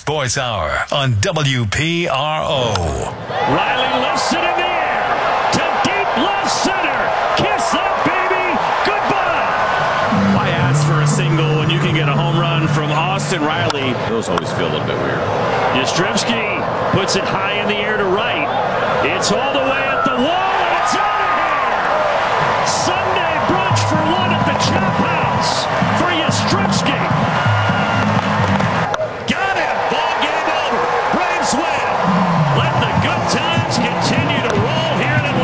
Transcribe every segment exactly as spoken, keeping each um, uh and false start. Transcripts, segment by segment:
Sports Hour on W P R O. Riley lifts it in the air to deep left center. Kiss that baby goodbye. Why ask for a single when you can get a home run from Austin Riley? Those always feel a little bit weird. Yastrzemski puts it high in the air to right. It's all the way at the wall, and it's out of here. Sunday brunch for one at the Chop House for Yastrzemski. Got him. Ball game over. Braves win. Let the good times continue to roll here in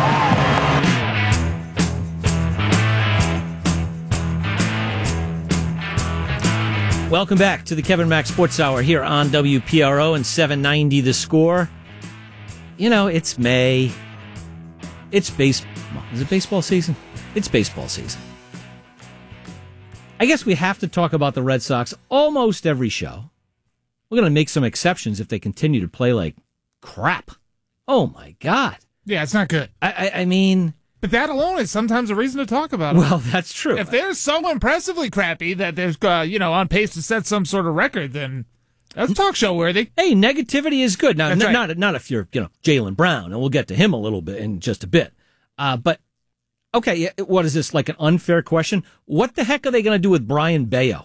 Atlanta. Welcome back to the Kevin Mack Sports Hour here on W P R O and seven ninety The Score. You know, it's May. It's baseball. Is it baseball season? It's baseball season. I guess we have to talk about the Red Sox almost every show. We're going to make some exceptions if they continue to play like crap. Oh, my God. Yeah, it's not good. I, I, I mean... But that alone is sometimes a reason to talk about it. Well, that's true. If they're so impressively crappy that they're, uh, you know, on pace to set some sort of record, then that's talk show worthy. Hey, negativity is good. Now, n- right. not not if you're, you know, Jaylen Brown, and we'll get to him a little bit in just a bit. Uh, but okay, what is this, like an unfair question? What the heck are they going to do with Brian Bayo?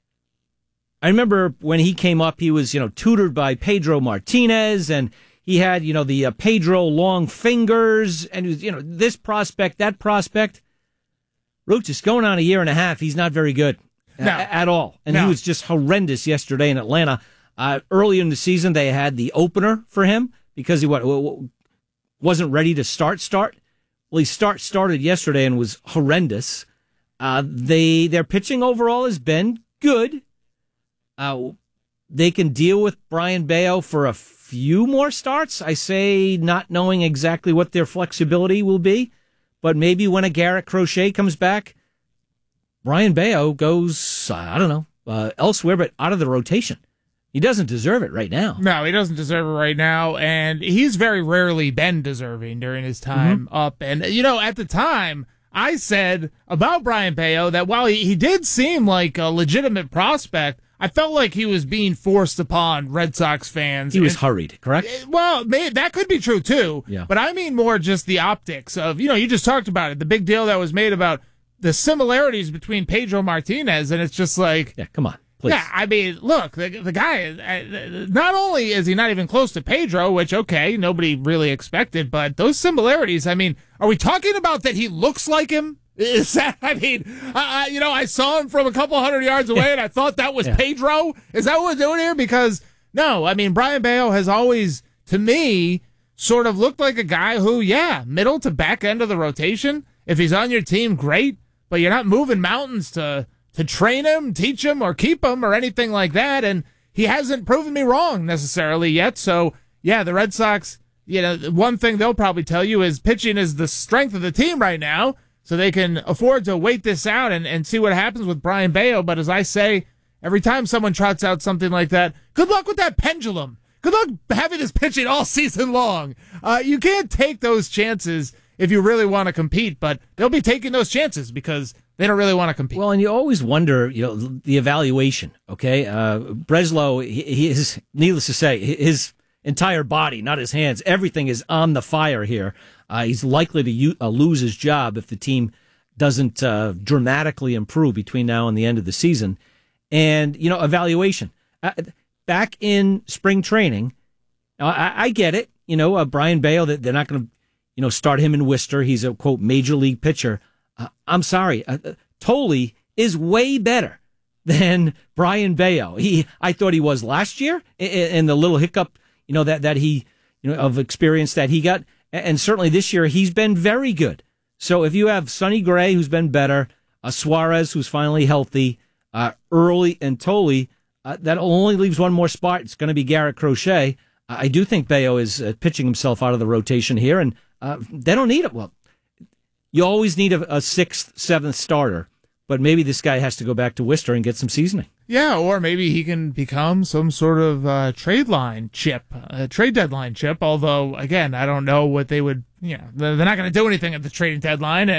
I remember when he came up, he was, you know, tutored by Pedro Martinez, and he had, you know, the uh, Pedro long fingers, and, he was, you know, this prospect, that prospect. Rooch, it's going on a year and a half. He's not very good no. a- at all. And no. he was just horrendous yesterday in Atlanta. Uh, early in the season, they had the opener for him because he what, wasn't ready to start start. Well, he start started yesterday and was horrendous. Uh, they Their pitching overall has been good. Uh, they can deal with Brian Bayo for a few more starts. I say not knowing exactly what their flexibility will be, but maybe when a Garrett Crochet comes back, Brian Bayo goes, I don't know, uh, elsewhere, but out of the rotation. He doesn't deserve it right now. No, he doesn't deserve it right now, and he's very rarely been deserving during his time mm-hmm. up. And, you know, at the time, I said about Brian Bayo that while he, he did seem like a legitimate prospect, I felt like he was being forced upon Red Sox fans. He was and, hurried, correct? Well, may, that could be true, too. Yeah. But I mean more just the optics of, you know, you just talked about it, the big deal that was made about the similarities between Pedro Martinez, and it's just like... Yeah, come on. Please. Yeah, I mean, look, the, the guy, uh, not only is he not even close to Pedro, which, okay, nobody really expected, but those similarities, I mean, are we talking about that he looks like him? Is that, I mean, uh, you know, I saw him from a couple hundred yards away, and I thought that was yeah. Pedro? Is that what we're doing here? Because, no, I mean, Brian Bayo has always, to me, sort of looked like a guy who, yeah, middle to back end of the rotation. If he's on your team, great, but you're not moving mountains to... to train him, teach him, or keep him, or anything like that, and he hasn't proven me wrong necessarily yet, so, yeah, the Red Sox, you know, one thing they'll probably tell you is pitching is the strength of the team right now, so they can afford to wait this out and, and see what happens with Brian Bayo, but as I say, every time someone trots out something like that, good luck with that pendulum. Good luck having this pitching all season long. Uh, you can't take those chances if you really want to compete, but they'll be taking those chances because they don't really want to compete. Well, and you always wonder, you know, the evaluation, okay? Uh, Breslow, he, he is, needless to say, his entire body, not his hands, everything is on the fire here. Uh, he's likely to u- uh, lose his job if the team doesn't uh, dramatically improve between now and the end of the season. And, you know, evaluation. Uh, back in spring training, I, I get it, you know, uh, Brian Bayo, that they're not going to, you know, start him in Worcester. He's a, quote, major league pitcher. Uh, I'm sorry. Uh, Tolle is way better than Brian Bayo. He, I thought he was last year, and the little hiccup, you know, that, that he, you know, of experience that he got. And certainly this year, he's been very good. So if you have Sonny Gray, who's been better, uh, Suarez, who's finally healthy, uh, Early and Tolle, uh, that only leaves one more spot. It's going to be Garrett Crochet. Uh, I do think Bayo is uh, pitching himself out of the rotation here, and uh, they don't need it. Well, you always need a, a sixth, seventh starter, but maybe this guy has to go back to Worcester and get some seasoning. Yeah, or maybe he can become some sort of uh, trade line chip, a trade deadline chip, although, again, I don't know what they would, you know, they're not going to do anything at the trading deadline, and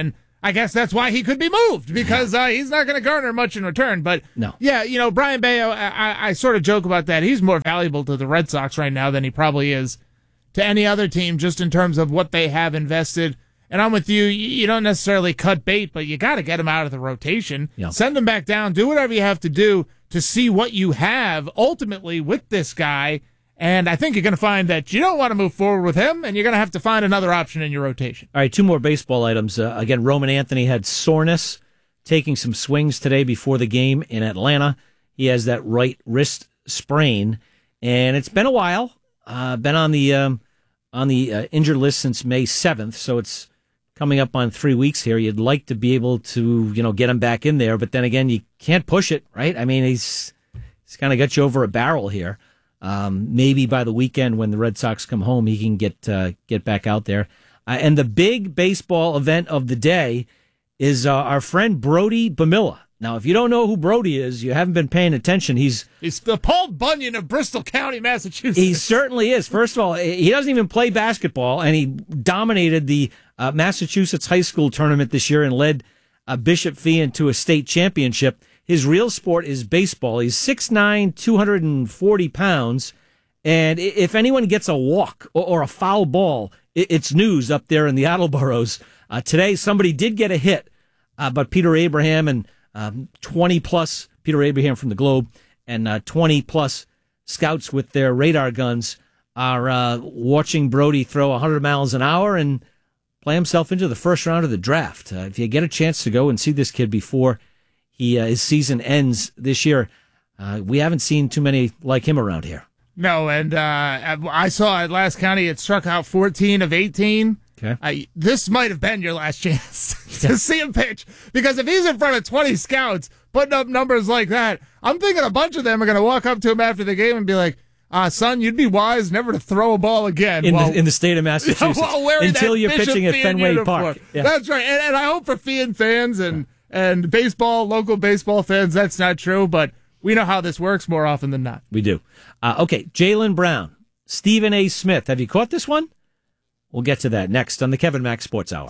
I guess that's why he could be moved, because uh, he's not going to garner much in return. But, No. yeah, you know, Brian Bayo, I, I, I sort of joke about that. He's more valuable to the Red Sox right now than he probably is to any other team, just in terms of what they have invested. And I'm with you. You don't necessarily cut bait, but you got to get him out of the rotation. Yeah. Send him back down. Do whatever you have to do to see what you have ultimately with this guy. And I think you're going to find that you don't want to move forward with him, and you're going to have to find another option in your rotation. All right, two more baseball items. Uh, again, Roman Anthony had soreness, taking some swings today before the game in Atlanta. He has that right wrist sprain, and it's been a while. Uh, been on the um, on the uh, injured list since May seventh, so it's coming up on three weeks here. You'd like to be able to, you know, get him back in there, but then again, you can't push it, right? I mean, he's he's kind of got you over a barrel here. Um, maybe by the weekend when the Red Sox come home, he can get uh, get back out there. Uh, and the big baseball event of the day is uh, our friend Brody Bamilla. Now, if you don't know who Brody is, you haven't been paying attention. He's He's the Paul Bunyan of Bristol County, Massachusetts. He certainly is. First of all, he doesn't even play basketball, and he dominated the uh, Massachusetts high school tournament this year and led uh, Bishop Fee to a state championship. His real sport is baseball. He's six nine, two hundred forty pounds, and if anyone gets a walk or, or a foul ball, it, it's news up there in the Attleboroughs. Uh, today, somebody did get a hit, uh, but Peter Abraham and um, twenty plus, Peter Abraham from the Globe, and uh, twenty plus scouts with their radar guns are uh, watching Brody throw one hundred miles an hour and play himself into the first round of the draft. Uh, if you get a chance to go and see this kid before He uh, his season ends this year, uh, we haven't seen too many like him around here. No, and uh, I saw at Last County it struck out fourteen of eighteen. Okay, I, this might have been your last chance to see him pitch, because if he's in front of twenty scouts putting up numbers like that, I'm thinking a bunch of them are going to walk up to him after the game and be like, uh, son, you'd be wise never to throw a ball again. In, while, the, in the state of Massachusetts. until you're Bishop pitching at Fee Fenway uniform. Park. Yeah. That's right. And, and I hope for Fee fans and, and baseball, local baseball fans, that's not true, but we know how this works more often than not. We do. Uh, okay, Jaylen Brown, Stephen A. Smith. Have you caught this one? We'll get to that next on the Kevin Mack Sports Hour.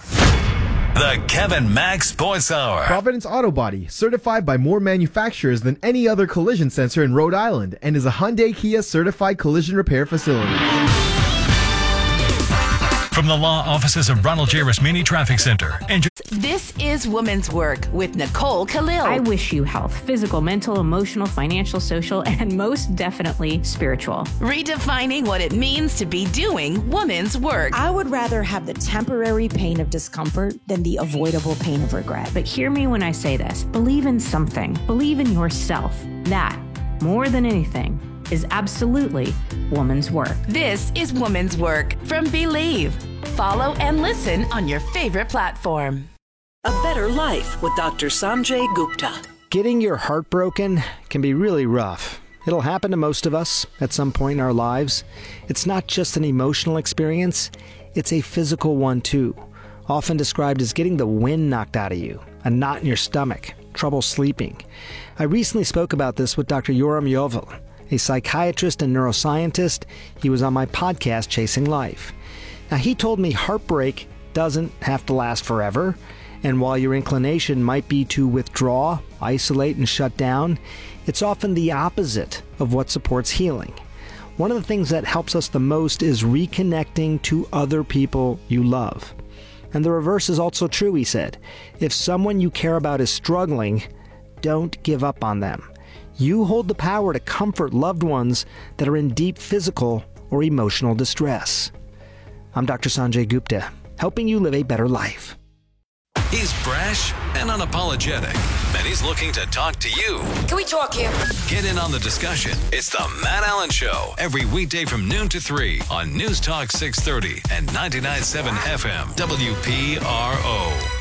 The Kevin Mack Sports Hour. Providence Auto Body, certified by more manufacturers than any other collision center in Rhode Island, and is a Hyundai Kia certified collision repair facility. From the law offices of Ronald J. Rasmini Traffic Center. And This is Women's Work with Nicole Khalil. I wish you health, physical, mental, emotional, financial, social, and most definitely spiritual. Redefining what it means to be doing women's work. I would rather have the temporary pain of discomfort than the avoidable pain of regret. But hear me when I say this. Believe in something. Believe in yourself. That, more than anything, is absolutely woman's work. This is Women's Work from Believe. Follow and listen on your favorite platform. A Better Life with Doctor Sanjay Gupta. Getting your heart broken can be really rough. It'll happen to most of us at some point in our lives. It's not just an emotional experience, it's a physical one too. Often described as getting the wind knocked out of you, a knot in your stomach, trouble sleeping. I recently spoke about this with Doctor Yoram Yovel, a psychiatrist and neuroscientist. He was on my podcast, Chasing Life. Now, he told me heartbreak doesn't have to last forever, and while your inclination might be to withdraw, isolate, and shut down, it's often the opposite of what supports healing. One of the things that helps us the most is reconnecting to other people you love. And the reverse is also true, he said. If someone you care about is struggling, don't give up on them. You hold the power to comfort loved ones that are in deep physical or emotional distress. I'm Doctor Sanjay Gupta, helping you live a better life. he's brash and unapologetic, and he's looking to talk to you. Can we talk here? Get in on the discussion. It's the Matt Allen Show, every weekday from noon to three on News Talk six thirty and ninety-nine point seven F M W P R O.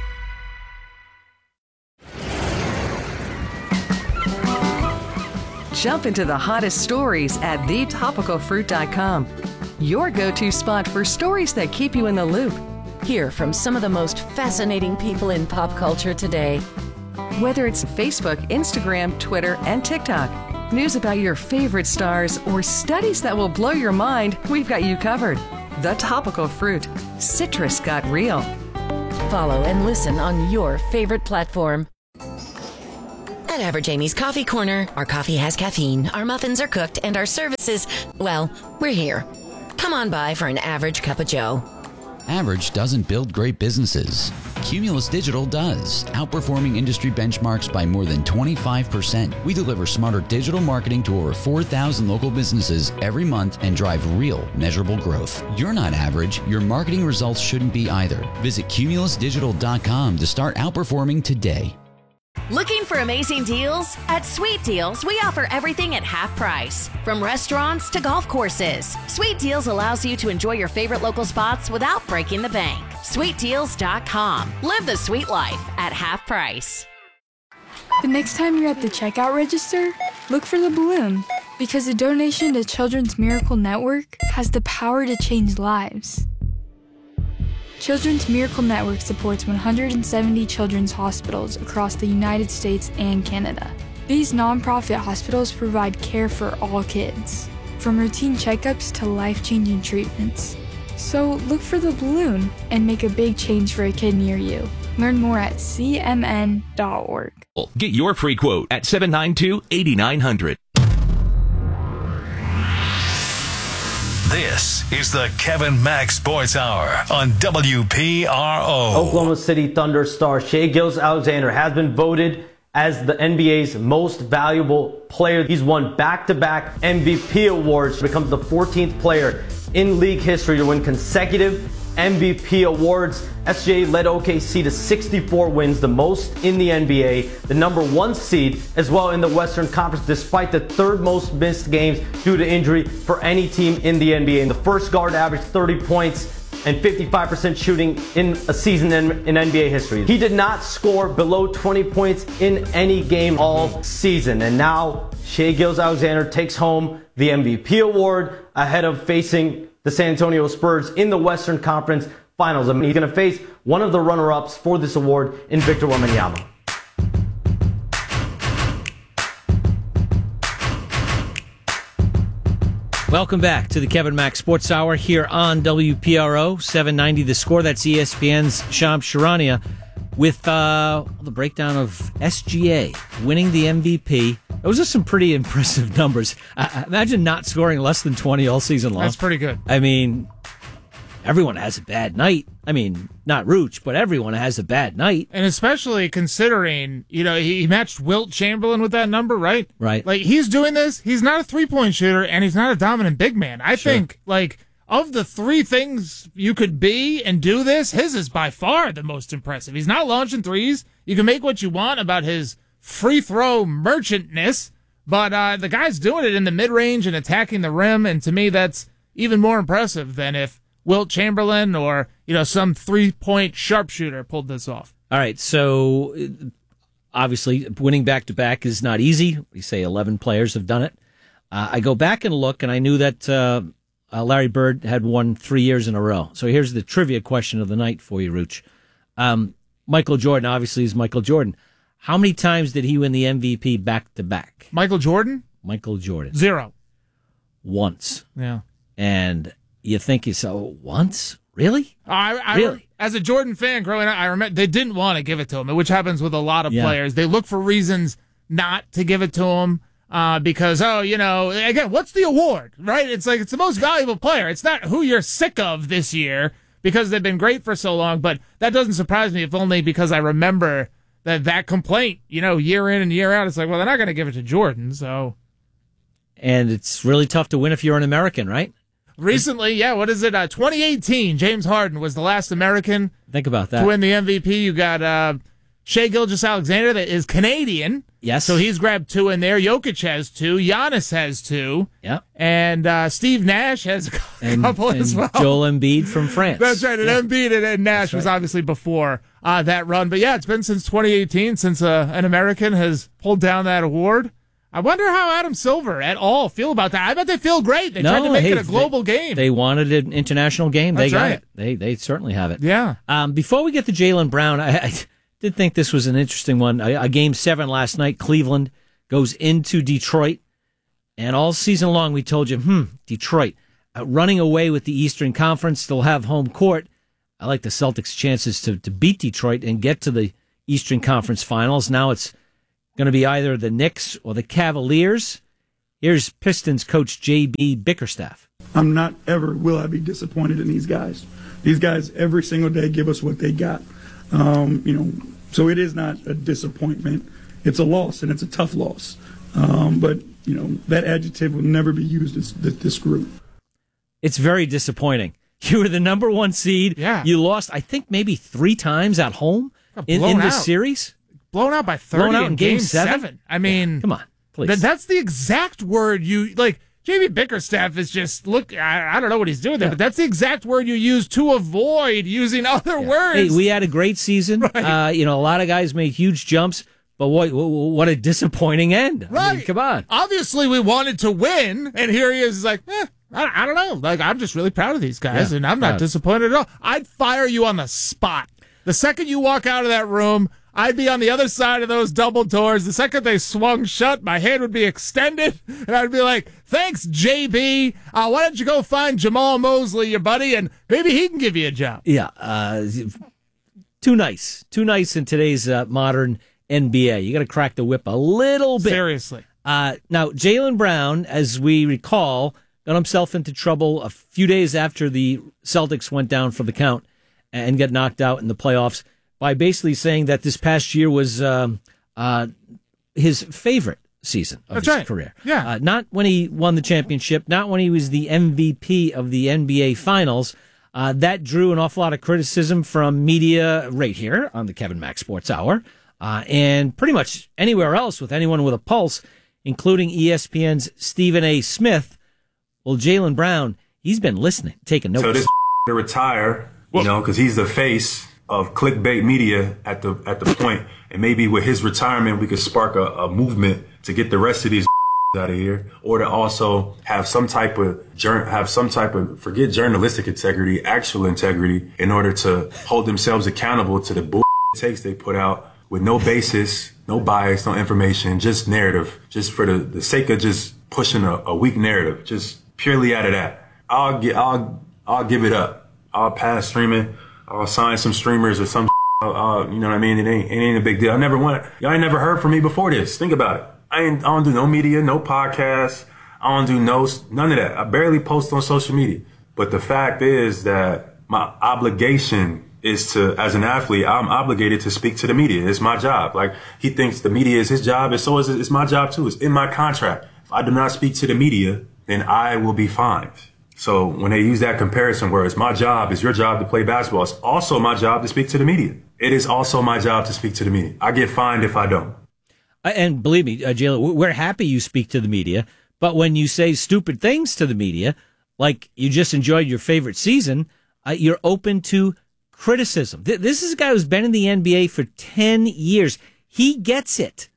Jump into the hottest stories at the topical fruit dot com. Your go-to spot for stories that keep you in the loop. Hear from some of the most fascinating people in pop culture today. Whether it's Facebook, Instagram, Twitter, and TikTok, news about your favorite stars, or studies that will blow your mind, we've got you covered. The Topical Fruit. Citrus got real. Follow and listen on your favorite platform. At Average Amy's Coffee Corner, our coffee has caffeine, our muffins are cooked, and our services, well, we're here. Come on by for an average cup of joe. Average doesn't build great businesses. Cumulus Digital does, outperforming industry benchmarks by more than twenty-five percent. We deliver smarter digital marketing to over four thousand local businesses every month and drive real, measurable growth. You're not average. Your marketing results shouldn't be either. Visit cumulus digital dot com to start outperforming today. Looking for amazing deals? At Sweet Deals, we offer everything at half price. From restaurants to golf courses, Sweet Deals allows you to enjoy your favorite local spots without breaking the bank. sweet deals dot com. Live the sweet life at half price. The next time you're at the checkout register, look for the balloon, because a donation to Children's Miracle Network has the power to change lives. Children's Miracle Network supports one hundred seventy children's hospitals across the United States and Canada. These nonprofit hospitals provide care for all kids, from routine checkups to life-changing treatments. So look for the balloon and make a big change for a kid near you. Learn more at c m n dot org. Get your free quote at seven nine two, eight nine zero zero. This is the Kevin Mack Sports Hour on W P R O. Oklahoma City Thunder star Shai Gilgeous-Alexander has been voted as the N B A's most valuable player. He's won back-to-back M V P awards, becomes the fourteenth player in league history to win consecutive M V P awards. S G A led O K C to sixty-four wins, the most in the N B A, the number one seed as well in the Western Conference, despite the third most missed games due to injury for any team in the N B A. And the first guard averaged thirty points and fifty-five percent shooting in a season in, in N B A history. He did not score below twenty points in any game all season. And now Shai Gilgeous-Alexander takes home the M V P award ahead of facing the San Antonio Spurs in the Western Conference Finals. I mean, he's going to face one of the runner-ups for this award in Victor Wembanyama. Welcome back to the Kevin Mack Sports Hour here on W P R O seven ninety The Score. That's E S P N's Shams Charania with uh, the breakdown of S G A winning the M V P. Those are some pretty impressive numbers. Uh, imagine not scoring less than twenty all season long. That's pretty good. I mean, everyone has a bad night. I mean, not Rooch, but everyone has a bad night. And especially considering, you know, he matched Wilt Chamberlain with that number, right? Right. Like, he's doing this. He's not a three-point shooter, and he's not a dominant big man. I Sure. think, like, of the three things you could be and do this, his is by far the most impressive. He's not launching threes. You can make what you want about his free throw merchantness, but uh, the guy's doing it in the mid-range and attacking the rim, and to me that's even more impressive than if Wilt Chamberlain or, you know, some three-point sharpshooter pulled this off. All right, so obviously winning back-to-back is not easy. We say eleven players have done it. Uh, I go back and look, and I knew that uh, uh, Larry Bird had won three years in a row. So here's the trivia question of the night for you, Rooch. Um, Michael Jordan obviously is Michael Jordan. How many times did he win the M V P back-to-back? Michael Jordan? Michael Jordan. Zero. Once. Yeah. And you think, so once? Really? I, I, really? As a Jordan fan growing up, I remember they didn't want to give it to him, which happens with a lot of Yeah. players. They look for reasons not to give it to him uh, because, oh, you know, again, what's the award, right? It's like it's the most valuable player. It's not who you're sick of this year because they've been great for so long, but that doesn't surprise me if only because I remember that that complaint, you know, year in and year out. It's like, well, they're not going to give it to Jordan, so. And it's really tough to win if you're an American, right? Recently, yeah, what is it? Uh, twenty eighteen, James Harden was the last American Think about that. to win the M V P. You got uh, Shai Gilgeous-Alexander that is Canadian. Yes. So he's grabbed two in there. Jokic has two. Giannis has two. Yeah. And uh, Steve Nash has a And, couple and as well. Joel Embiid from France. That's right. And Yeah. Embiid and, and Nash was obviously before uh, that run. But yeah, it's been since twenty eighteen since uh, an American has pulled down that award. I wonder how Adam Silver at all feel about that. I bet they feel great. They No, tried to make hey, it a global they, game. They wanted an international game. That's they got right. it. They they certainly have it. Yeah. Um, before we get to Jaylen Brown, I, I did think this was an interesting one. A, a game seven last night. Cleveland goes into Detroit, and all season long we told you, hmm, Detroit uh, running away with the Eastern Conference. They'll have home court. I like the Celtics' chances to, to beat Detroit and get to the Eastern Conference Finals. Now it's going to be either the Knicks or the Cavaliers. Here's Pistons coach J B Bickerstaff. I'm not ever will I be disappointed in these guys. These guys every single day give us what they got. Um, you know, so it is not a disappointment. It's a loss, and it's a tough loss. Um, but, you know, that adjective will never be used as this group. It's very disappointing. You were the number one seed. Yeah. You lost, I think, maybe three times at home in, in this series. Blown out by thirty Blown out in, in game, game seven. seven? I mean, yeah, come on, please. Th- that's the exact word you like. J B Bickerstaff is just look. I, I don't know what he's doing there, yeah. but that's the exact word you use to avoid using other yeah. words. Hey, we had a great season. Right. Uh, you know, a lot of guys made huge jumps, but what what a disappointing end. Right. I mean, come on. Obviously, we wanted to win, and here he is, like, eh, I, I don't know. Like, I'm just really proud of these guys, Yeah, and I'm not proud. disappointed at all. I'd fire you on the spot. The second you walk out of that room, I'd be on the other side of those double doors. The second they swung shut, my hand would be extended, and I'd be like, thanks, J B. Uh, why don't you go find Jamal Mosley, your buddy, and maybe he can give you a job. Yeah, uh, too nice. Too nice in today's uh, modern N B A. You got to crack the whip a little bit. Seriously. Uh, now, Jaylen Brown, as we recall, got himself into trouble a few days after the Celtics went down for the count and got knocked out in the playoffs by basically saying that this past year was um, uh, his favorite season of That's his right. career. Yeah. Uh, not when he won the championship, not when he was the M V P of the N B A Finals. Uh, that drew an awful lot of criticism from media right here on the Kevin Mack Sports Hour, uh, and pretty much anywhere else with anyone with a pulse, including E S P N's Stephen A. Smith. Well, Jaylen Brown, he's been listening, taking notes. So this to retire, you know, because he's the face of clickbait media at the at the point, and maybe with his retirement, we could spark a, a movement to get the rest of these out of here, or to also have some type of have some type of forget journalistic integrity, actual integrity, in order to hold themselves accountable to the bull takes they put out with no basis, no bias, no information, just narrative, just for the, the sake of just pushing a, a weak narrative, just purely out of that. I'll get, I'll, I'll give it up. I'll pass streaming. I'll sign some streamers or some. Uh, you know what I mean? It ain't, it ain't a big deal. I never want. Y'all ain't never heard from me before this. Think about it. I ain't. I don't do no media, no podcasts. I don't do no none of that. I barely post on social media. But the fact is that my obligation is to, as an athlete, I'm obligated to speak to the media. It's my job. Like he thinks the media is his job, and so is it. It's my job too. It's in my contract. If I do not speak to the media, then I will be fined. So when they use that comparison where it's my job, it's your job to play basketball, it's also my job to speak to the media. It is also my job to speak to the media. I get fined if I don't. And believe me, uh, Jaylen, we're happy you speak to the media, but when you say stupid things to the media, like you just enjoyed your favorite season, uh, you're open to criticism. Th- this is a guy who's been in the N B A for ten years. He gets it.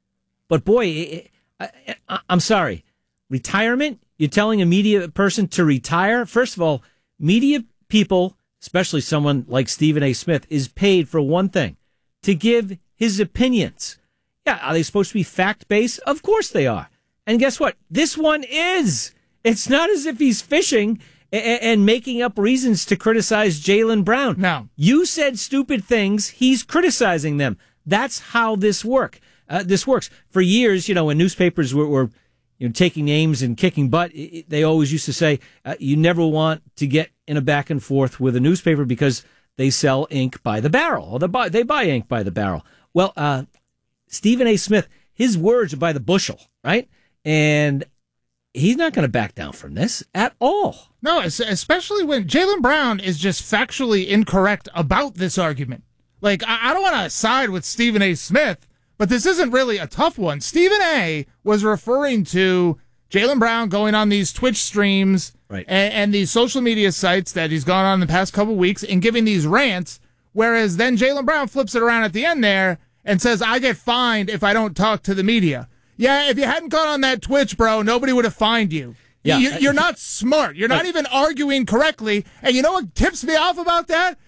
But boy, I, I, I'm sorry. Retirement? You're telling a media person to retire? First of all, media people, especially someone like Stephen A. Smith, is paid for one thing, to give his opinions. Yeah, are they supposed to be fact-based? Of course they are. And guess what? This one is. It's not as if he's fishing and, and making up reasons to criticize Jaylen Brown. No. You said stupid things. He's criticizing them. That's how this work. Uh, this works. For years, you know, when newspapers were, were you know, taking names and kicking butt, it, they always used to say, uh, you never want to get in a back and forth with a newspaper because they sell ink by the barrel, or they buy, they buy ink by the barrel. Well, uh, Stephen A. Smith, his words are by the bushel, right? And he's not going to back down from this at all. No, especially when Jaylen Brown is just factually incorrect about this argument. Like, I don't want to side with Stephen A. Smith, but this isn't really a tough one. Stephen A. was referring to Jaylen Brown going on these Twitch streams right. and, and these social media sites that he's gone on the past couple weeks and giving these rants, whereas then Jaylen Brown flips it around at the end there and says, I get fined if I don't talk to the media. Yeah, if you hadn't gone on that Twitch, bro, nobody would have fined you. Yeah. You, you're not smart. You're not even arguing correctly. And you know what tips me off about that?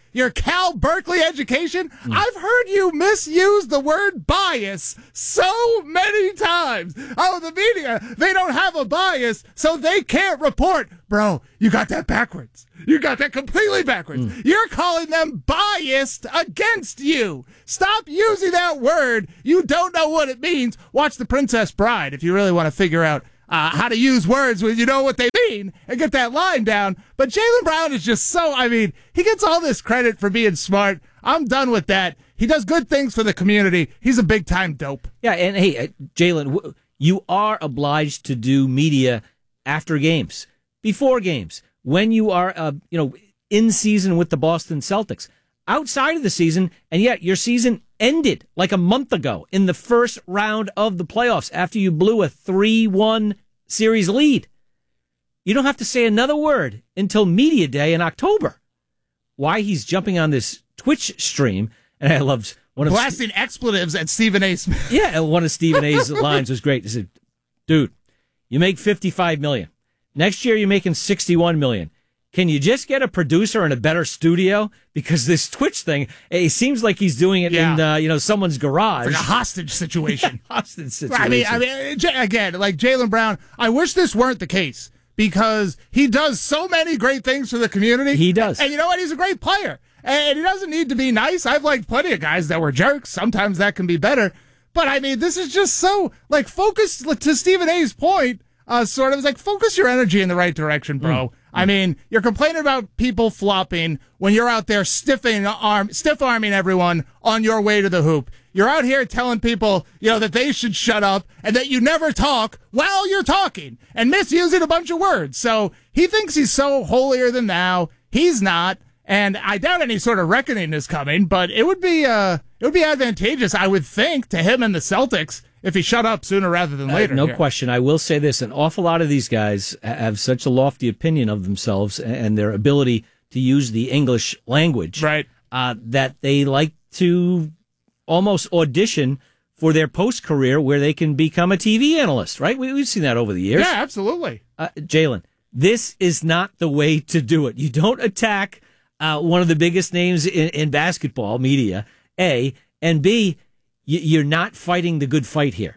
your Cal Berkeley education. Mm. I've heard you misuse the word bias so many times. Oh, the media, they don't have a bias, so they can't report. Bro, you got that backwards. You got that completely backwards. Mm. You're calling them biased against you. Stop using that word. You don't know what it means. Watch The Princess Bride if you really want to figure out uh, how to use words when you know what they mean and get that line down. But Jaylen Brown is just so, I mean, he gets all this credit for being smart. I'm done with that. He does good things for the community. He's a big-time dope. Yeah, and hey, uh, Jaylen, you are obliged to do media after games, before games, when you are, uh, you know, in season with the Boston Celtics, outside of the season, and yet your season ended like a month ago in the first round of the playoffs after you blew a three one series lead. You don't have to say another word until media day in October. Why he's jumping on this Twitch stream, and I love one of blasting expletives at Stephen A. Smith. Yeah, and one of Stephen A's lines was great. He said, "Dude, you make fifty-five million dollars. Next year, you're making sixty-one million dollars. Can you just get a producer in a better studio? Because this Twitch thing, it seems like he's doing it yeah. in, uh, you know, someone's garage. It's like a hostage situation. Yeah, hostage situation. I mean, I mean, again, like Jaylen Brown, I wish this weren't the case because he does so many great things for the community. He does. And you know what? He's a great player. And he doesn't need to be nice. I've liked plenty of guys that were jerks. Sometimes that can be better. But, I mean, this is just so, like, focused, to Stephen A's point, Uh, sort of, it's like, focus your energy in the right direction, bro. Mm. I mean, you're complaining about people flopping when you're out there stiffing arm, stiff arming everyone on your way to the hoop. You're out here telling people, you know, that they should shut up and that you never talk while you're talking and misusing a bunch of words. So he thinks he's so holier than thou. He's not. And I doubt any sort of reckoning is coming, but it would be, uh, it would be advantageous, I would think, to him and the Celtics if he shut up sooner rather than later. Uh, no here. question. I will say this. An awful lot of these guys have such a lofty opinion of themselves and their ability to use the English language, right? Uh, that they like to almost audition for their post-career where they can become a T V analyst, right? We, we've seen that over the years. Yeah, absolutely. Uh, Jaylen, this is not the way to do it. You don't attack uh, one of the biggest names in, in basketball media, A, and B, you're not fighting the good fight here.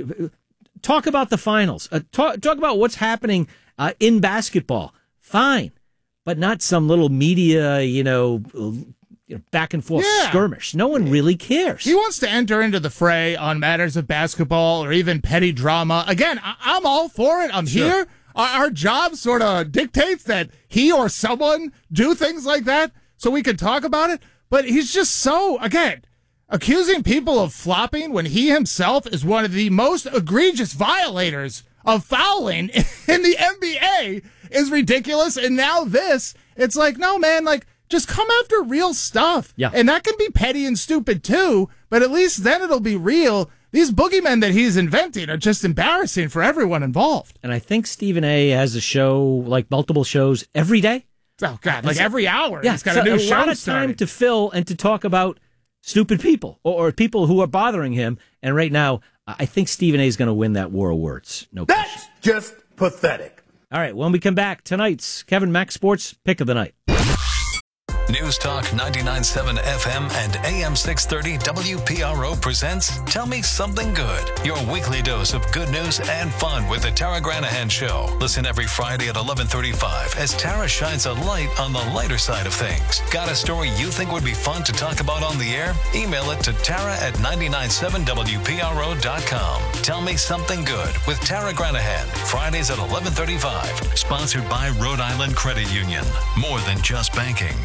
Talk about the finals. Uh, talk, talk about what's happening uh, in basketball. Fine, but not some little media, you know, you know back and forth yeah. skirmish. No one really cares. He wants to enter into the fray on matters of basketball or even petty drama. Again, I- I'm all for it. I'm sure. here. Our, our job sort of dictates that he or someone do things like that so we can talk about it. But he's just so, again, accusing people of flopping when he himself is one of the most egregious violators of fouling in the N B A is ridiculous. And now this, it's like, no, man, like, just come after real stuff. Yeah. And that can be petty and stupid too, but at least then it'll be real. These boogeymen that he's inventing are just embarrassing for everyone involved. And I think Stephen A. has a show, like multiple shows every day. Oh, God, like every hour. Yeah, he's got so a new a show lot of starting. time to fill and to talk about stupid people or, or people who are bothering him. And right now, I think Stephen A. is going to win that war of words. No question. That's just pathetic. All right, when we come back, tonight's Kevin Mack Sports Pick of the Night. News Talk ninety-nine point seven F M and A M six thirty W P R O presents Tell Me Something Good, your weekly dose of good news and fun with the Tara Granahan Show. Listen every Friday at eleven thirty-five as Tara shines a light on the lighter side of things. Got a story you think would be fun to talk about on the air? Email it to Tara at nine nine seven W P R O dot com. Tell Me Something Good with Tara Granahan, Fridays at eleven thirty-five. Sponsored by Rhode Island Credit Union. More than just banking.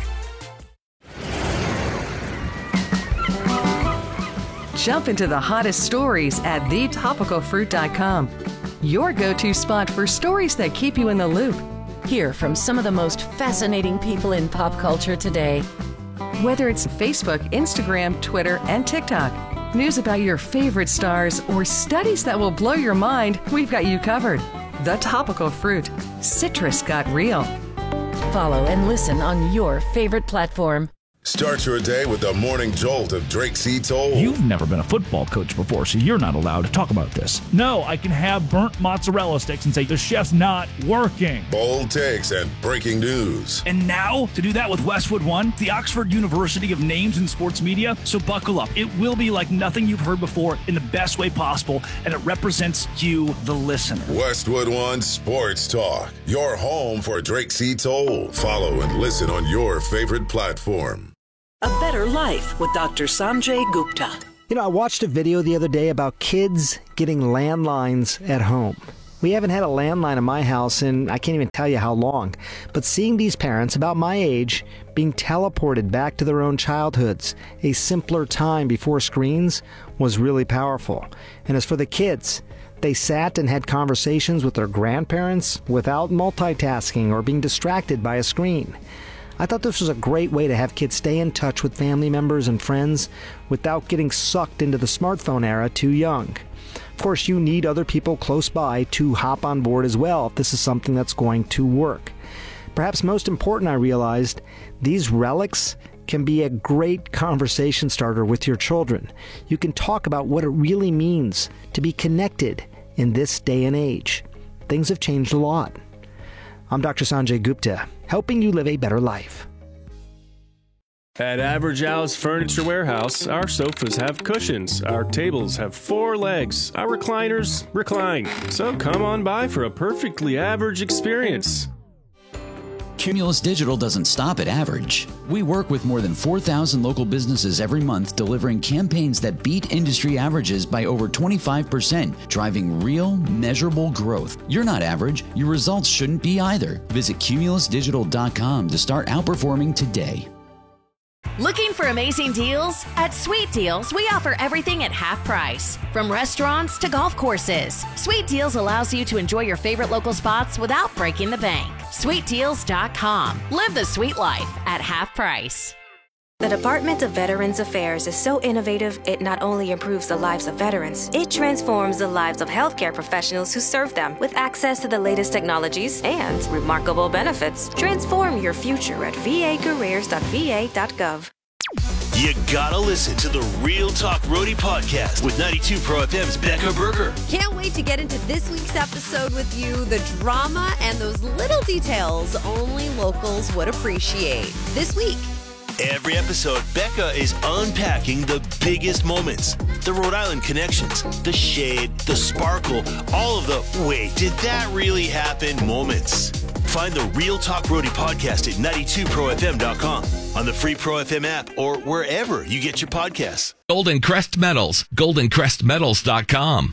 Jump into the hottest stories at the topical fruit dot com. Your go-to spot for stories that keep you in the loop. Hear from some of the most fascinating people in pop culture today. Whether it's Facebook, Instagram, Twitter, and TikTok, news about your favorite stars, or studies that will blow your mind, we've got you covered. The Topical Fruit. Citrus got real. Follow and listen on your favorite platform. Start your day with the morning jolt of Drake C. Toll. You've never been a football coach before, so you're not allowed to talk about this. No, I can have burnt mozzarella sticks and say the chef's not working. Bold takes and breaking news. And now, to do that with Westwood One, the Oxford University of Names in Sports Media. So buckle up. It will be like nothing you've heard before in the best way possible, and it represents you, the listener. Westwood One Sports Talk, your home for Drake C. Toll. Follow and listen on your favorite platform. A Better Life with Doctor Sanjay Gupta. You know, I watched a video the other day about kids getting landlines at home. We haven't had a landline in my house in I can't even tell you how long. But seeing these parents about my age being teleported back to their own childhoods, a simpler time before screens, was really powerful. And as for the kids, they sat and had conversations with their grandparents without multitasking or being distracted by a screen. I thought this was a great way to have kids stay in touch with family members and friends without getting sucked into the smartphone era too young. Of course, you need other people close by to hop on board as well if this is something that's going to work. Perhaps most important, I realized, these relics can be a great conversation starter with your children. You can talk about what it really means to be connected in this day and age. Things have changed a lot. I'm Doctor Sanjay Gupta, helping you live a better life. At Average Al's Furniture Warehouse, our sofas have cushions, our tables have four legs, our recliners recline. So come on by for a perfectly average experience. Cumulus Digital doesn't stop at average. We work with more than four thousand local businesses every month, delivering campaigns that beat industry averages by over twenty-five percent, driving real, measurable growth. You're not average. Your results shouldn't be either. Visit cumulus digital dot com to start outperforming today. Looking for amazing deals? At Sweet Deals, we offer everything at half price. From restaurants to golf courses, Sweet Deals allows you to enjoy your favorite local spots without breaking the bank. sweet deals dot com. Live the sweet life at half price. The Department of Veterans Affairs is so innovative, it not only improves the lives of veterans, it transforms the lives of healthcare professionals who serve them with access to the latest technologies and remarkable benefits. Transform your future at v a careers dot v a dot gov. You gotta listen to the Real Talk Roadie podcast with ninety-two Pro F M's Becca Berger. Can't wait to get into this week's episode with you. The drama and those little details only locals would appreciate. This week. Every episode, Becca is unpacking the biggest moments, the Rhode Island connections, the shade, the sparkle, all of the wait, did that really happen moments. Find the Real Talk Roadie podcast at ninety-two pro f m dot com, on the free Pro F M app, or wherever you get your podcasts. Golden Crest Metals, golden crest metals dot com.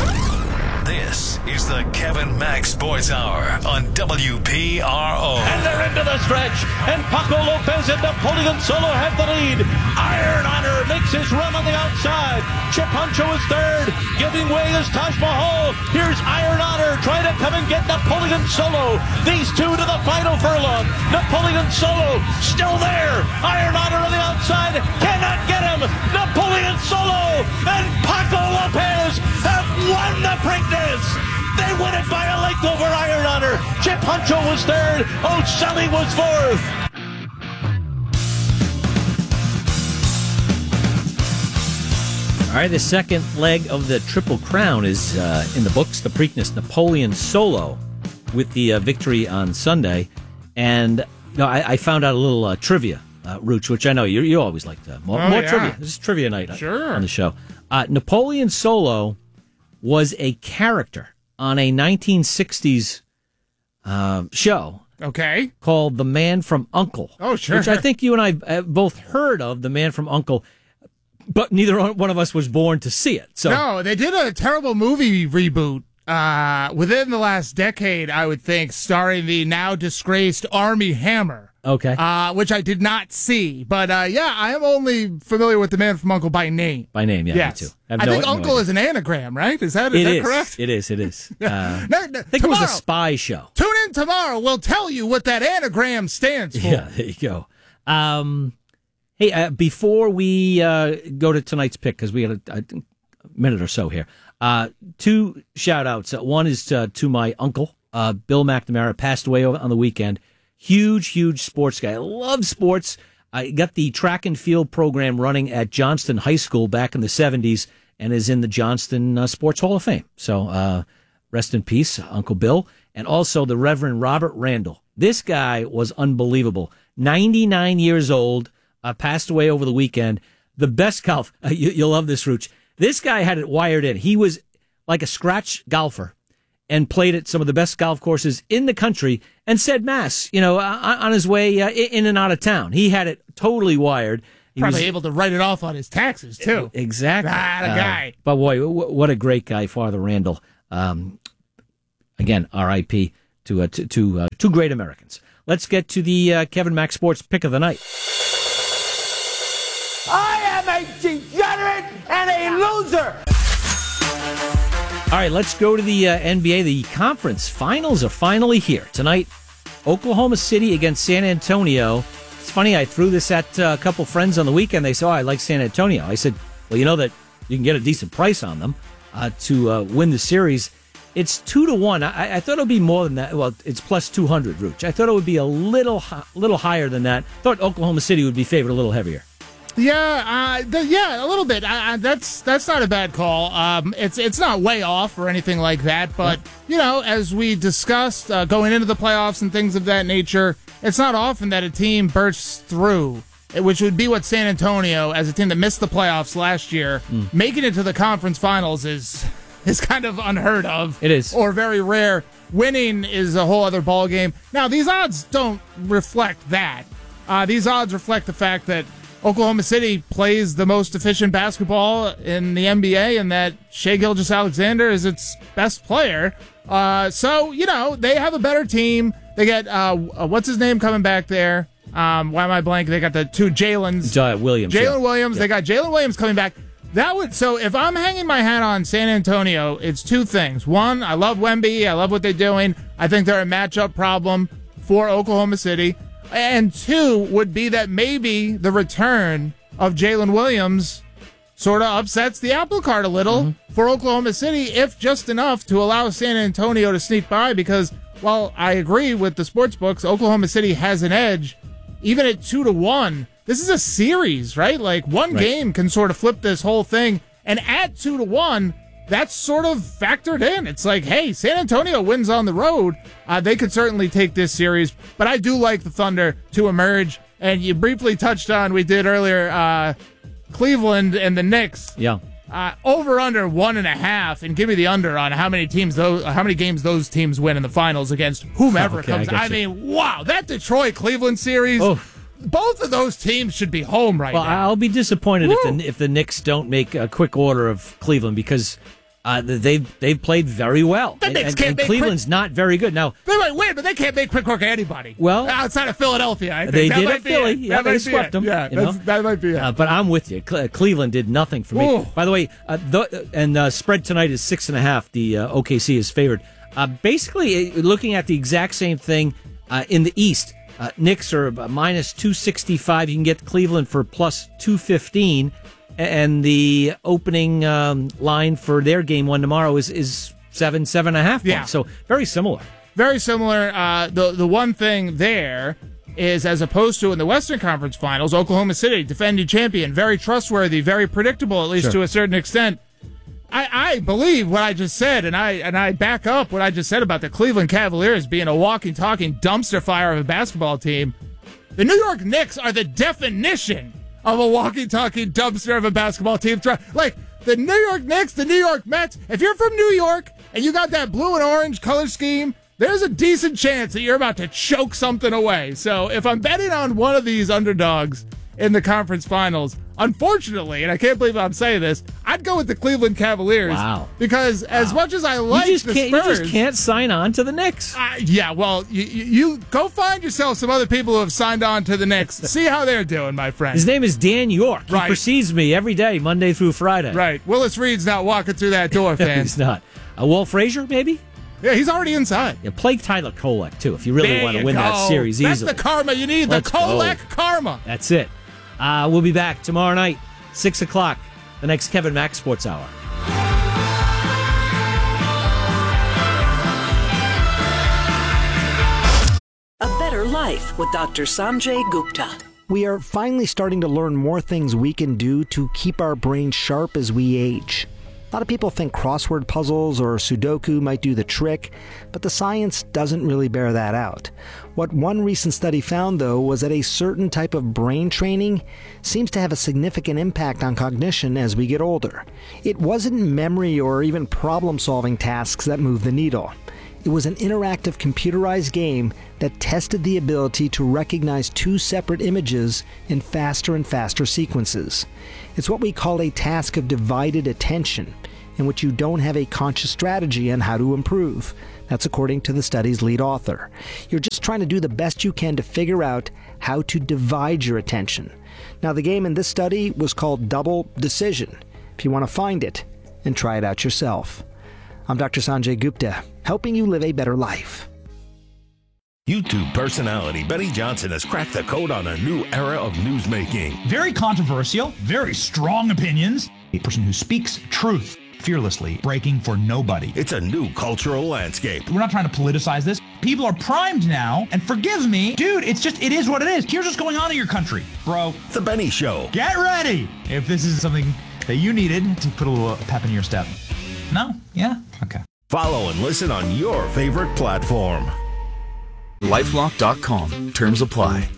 This is the Kevin Mack Sports Hour on W P R O. And they're into the stretch, and Paco Lopez and Napoleon Solo have the lead. Iron Honor makes his run on the outside. Chip Huncho is third. Giving way is Taj Mahal. Here's Iron Honor trying to come and get Napoleon Solo. These two to the final furlong. Napoleon Solo still there. Iron Honor on the outside cannot get him. Napoleon Solo and Paco Lopez have won the Preakness. They win it by a length over Iron Honor. Chip Huncho was third. O'Sully was fourth. All right, the second leg of the Triple Crown is uh, in the books. The Preakness, Napoleon Solo, with the uh, victory on Sunday. And you know, I, I found out a little uh, trivia, uh, Rooch, which I know you you always like to. More, oh, more yeah. trivia. This is trivia night sure. on the show. Uh, Napoleon Solo was a character on a nineteen sixties uh, show. Okay. Called The Man from U N C L E. Oh, sure. Which I think you and I have both heard of, The Man from U N C L E, but neither one of us was born to see it. So no, they did a terrible movie reboot uh, within the last decade, I would think, starring the now disgraced Armie Hammer. Okay. Uh, which I did not see. But, uh, yeah, I am only familiar with The Man from U N C L E by name. By name, yeah, yes. me too. I, I think no, Uncle no is an anagram, right? Is that, is it that is. correct? It is, it is. Yeah. Uh, no, no, I think tomorrow, it was a spy show. Tune in tomorrow. We'll tell you what that anagram stands for. Yeah, there you go. Um, hey, uh, before we uh, go to tonight's pick, because we got a, a minute or so here, uh, two shout-outs. Uh, one is to, to my uncle, uh, Bill McNamara, passed away on the weekend. Huge, huge sports guy. I love sports. Uh, got the track and field program running at Johnston High School back in the seventies and is in the Johnston uh, Sports Hall of Fame. So uh, rest in peace, Uncle Bill. And also the Reverend Robert Randall. This guy was unbelievable. ninety-nine years old, uh, passed away over the weekend. The best golf. Uh, you, you'll love this, Rooch. This guy had it wired in. He was like a scratch golfer and played at some of the best golf courses in the country and said mass, you know, on his way uh, in and out of town. He had it totally wired. He Probably was able to write it off on his taxes, too. Exactly. Ah, the Uh, guy. But boy, w- what a great guy, Father Randall. Um, again, R I P to, uh, to, to uh, two great Americans. Let's get to the uh, Kevin Mack Sports Pick of the Night. I am a degenerate and a loser. All right, let's go to the uh, N B A. The conference finals are finally here. Tonight, Oklahoma City against San Antonio. It's funny, I threw this at uh, a couple friends on the weekend. They said, oh, I like San Antonio. I said, well, you know that you can get a decent price on them uh, to uh, win the series. It's two to one. I, I thought it would be more than that. Well, it's plus two hundred, Rooch. I thought it would be a little little higher than that. Thought Oklahoma City would be favored a little heavier. Yeah, uh, the, yeah, a little bit. I, I, that's that's not a bad call. Um, it's it's not way off or anything like that, but you know, as we discussed uh, going into the playoffs and things of that nature, it's not often that a team bursts through, which would be what San Antonio, as a team that missed the playoffs last year, mm. making it to the conference finals is is kind of unheard of. It is, or very rare. Winning is a whole other ball game. Now, these odds don't reflect that. Uh, these odds reflect the fact that Oklahoma City plays the most efficient basketball in the N B A and that Shai Gilgeous-Alexander is its best player. Uh, so, you know, they have a better team. They get, uh, what's his name coming back there? Um, why am I blanking? They got the two Jalen's. Uh, Williams. Jalen yeah. Williams. Yeah. They got Jalen Williams coming back. That would, so if I'm hanging my hat on San Antonio, it's two things. One, I love Wemby. I love what they're doing. I think they're a matchup problem for Oklahoma City. And two would be that maybe the return of Jalen Williams sort of upsets the apple cart a little mm-hmm. for Oklahoma City, if just enough to allow San Antonio to sneak by. Because while I agree with the sports books, Oklahoma City has an edge, even at two to one. This is a series, right? Like one right. game can sort of flip this whole thing. And at two to one, that's sort of factored in. It's like, hey, San Antonio wins on the road. Uh, they could certainly take this series, but I do like the Thunder to emerge. And you briefly touched on, we did earlier, uh, Cleveland and the Knicks. Yeah. Uh, over under one and a half, and give me the under on how many teams those, how many games those teams win in the finals against whomever okay, comes. I, I mean, wow, that Detroit Cleveland series. Oh. Both of those teams should be home right well, now. I'll be disappointed if the if the Knicks don't make a quick order of Cleveland because uh, they've they've played very well. The and, Knicks and, can't and make Cleveland's quick, not very good now. They might win, but they can't make quick work of anybody. Well, outside of Philadelphia, I think. They that did might at be Philly. It. Yeah, that they swept them. Yeah, you know? that might be it. Uh, but I'm with you. Cle- Cleveland did nothing for me. Ooh. By the way, uh, the, and uh, spread tonight is six and a half. The uh, O K C is favored. Uh, basically, looking at the exact same thing uh, in the East. Uh, Knicks are minus two sixty-five. You can get Cleveland for plus two fifteen. And the opening um, line for their game one tomorrow is, is seven, seven and a half yeah. points. So very similar. Very similar. Uh, the, the one thing there is, as opposed to in the Western Conference Finals, Oklahoma City, defending champion, very trustworthy, very predictable, at least sure. to a certain extent. I, I believe what I just said, and I and I back up what I just said about the Cleveland Cavaliers being a walking, talking dumpster fire of a basketball team. The New York Knicks are the definition of a walking, talking dumpster of a basketball team. Like, the New York Knicks, the New York Mets, if you're from New York and you got that blue and orange color scheme, there's a decent chance that you're about to choke something away. So if I'm betting on one of these underdogs in the conference finals, unfortunately, and I can't believe I'm saying this, I'd go with the Cleveland Cavaliers. Wow. Because wow. as much as I like you just the can't, Spurs... You just can't sign on to the Knicks. Uh, yeah, well, you, you, you go find yourself some other people who have signed on to the Knicks. See how they're doing, my friend. His name is Dan York. He right. precedes me every day, Monday through Friday. Right. Willis Reed's not walking through that door, fans. He's not. Uh, Walt Frazier, maybe? Yeah, he's already inside. Yeah, play Tyler Kolek, too, if you really there want to you win go. that series That's easily. That's the karma you need, Let's the Kolek go. karma. That's it. Uh, we'll be back tomorrow night, six o'clock, the next Kevin Mack Sports Hour. A Better Life with Doctor Sanjay Gupta. We are finally starting to learn more things we can do to keep our brains sharp as we age. A lot of people think crossword puzzles or Sudoku might do the trick, but the science doesn't really bear that out. What one recent study found, though, was that a certain type of brain training seems to have a significant impact on cognition as we get older. It wasn't memory or even problem-solving tasks that moved the needle. It was an interactive computerized game that tested the ability to recognize two separate images in faster and faster sequences. It's what we call a task of divided attention, in which you don't have a conscious strategy on how to improve. That's according to the study's lead author. You're just trying to do the best you can to figure out how to divide your attention. Now, the game in this study was called Double Decision. If you want to find it and try it out yourself. I'm Doctor Sanjay Gupta, helping you live a better life. YouTube personality Benny Johnson has cracked the code on a new era of newsmaking. Very controversial, very strong opinions. A person who speaks truth fearlessly, breaking for nobody. It's a new cultural landscape. We're not trying to politicize this. People are primed now, and forgive me, dude, it's just, it is what it is. Here's what's going on in your country, bro. The Benny Show. Get ready if this is something that you needed to put a little pep in your step. No? Yeah? Okay. Follow and listen on your favorite platform. LifeLock dot com. Terms apply.